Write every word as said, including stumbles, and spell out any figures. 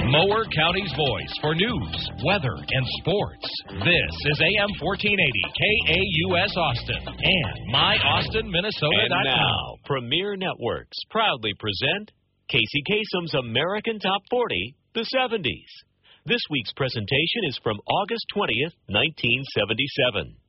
Mower County's voice for news, weather, and sports. This is A M fourteen eighty K A U S Austin and my austin minnesota dot com. And now, Premier Networks proudly present Casey Kasem's American Top forty, the seventies. This week's presentation is from August twentieth, nineteen seventy-seven.